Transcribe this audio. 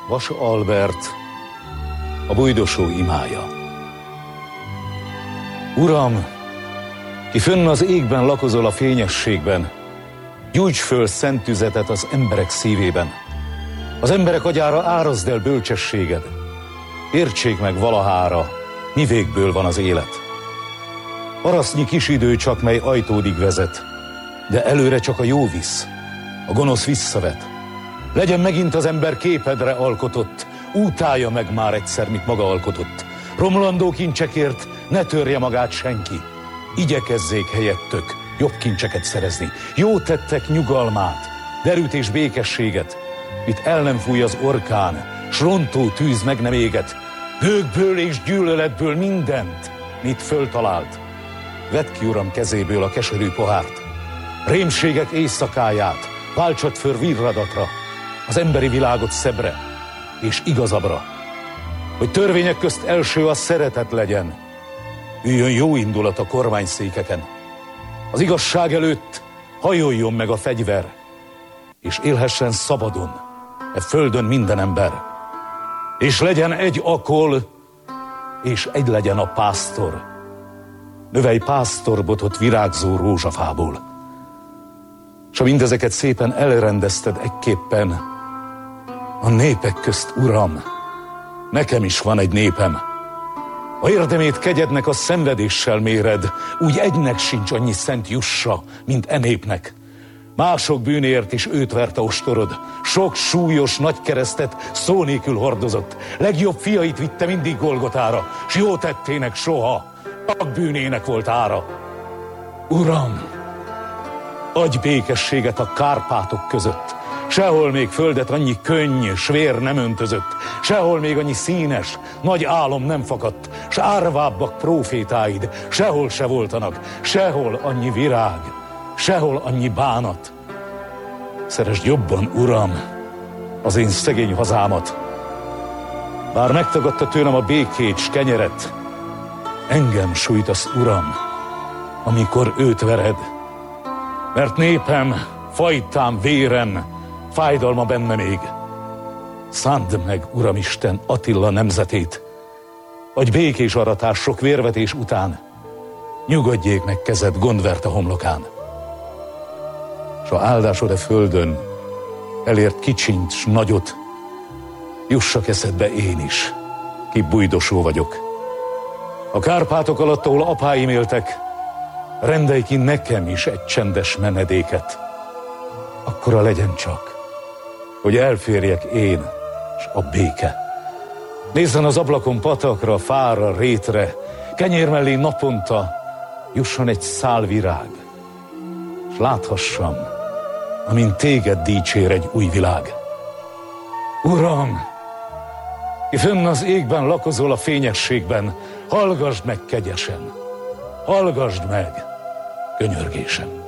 Vas Albert, a bújdosó imája. Uram, ki fönn az égben lakozol a fényességben, gyújts föl szent tüzetet az emberek szívében. Az emberek agyára árazd el bölcsességed. Értsék meg valahára, mi végből van az élet. Parasznyi kis idő csak, mely ajtódig vezet, de előre csak a jó visz, a gonosz visszavet. Legyen megint az ember képedre alkotott, útálja meg már egyszer, mit maga alkotott. Romlandó kincsekért ne törje magát senki. Igyekezzék helyettök jobb kincseket szerezni. Jó tettek nyugalmát, derűt és békességet, mit el nem fúj az orkán, s rontó tűz meg nem éget. Hőkből és gyűlöletből mindent, mit föltalált. Vedd ki, Uram, kezéből a keserű pohárt. Rémségek éjszakáját váltsad föl virradatra, az emberi világot szebbre és igazabbra. Hogy törvények közt első a szeretet legyen, üljön jó indulat a kormányszékeken. Az igazság előtt hajoljon meg a fegyver, és élhessen szabadon e földön minden ember. És legyen egy akol, és egy legyen a pásztor. Növelj pásztorbotot virágzó rózsafából. S ha mindezeket szépen elrendezted ekképpen, a népek közt, Uram, nekem is van egy népem. A érdemét kegyednek a szenvedéssel méred, úgy egynek sincs annyi szent jussa, mint e népnek. Mások bűnért is őt verte ostorod, sok súlyos nagy keresztet szó nélkül hordozott. Legjobb fiait vitte mindig Golgotára, s jó tettének soha, csak bűnének volt ára. Uram, adj békességet a Kárpátok között, sehol még földet annyi könny, s vér nem öntözött, sehol még annyi színes, nagy álom nem fakadt, s árvábbak prófétáid, sehol se voltanak, sehol annyi virág, sehol annyi bánat. Szeresd jobban, Uram, az én szegény hazámat. Bár megtagadta tőlem a békét s kenyeret, engem sújtasz, Uram, amikor őt vered. Mert népem, fajtám, vérem, fájdalma benne még. Szánd meg, Uramisten, Attila nemzetét, adj békés aratás sok vérvetés után, nyugodjék meg kezed gondvert a homlokán. S ha áldásod a földön elért kicsint s nagyot, jussak eszedbe én is, ki bújdosó vagyok. A Kárpátok alatt, ahol apáim éltek, rendelj ki nekem is egy csendes menedéket. Akkora legyen csak, hogy elférjek én s a béke. Nézzen az ablakon patakra, fára, rétre, kenyér mellé naponta jusson egy szál virág, s láthassam, amint téged dicsér egy új világ. Uram, ki fönn az égben lakozol a fényességben, hallgasd meg kegyesen, hallgasd meg könyörgésem.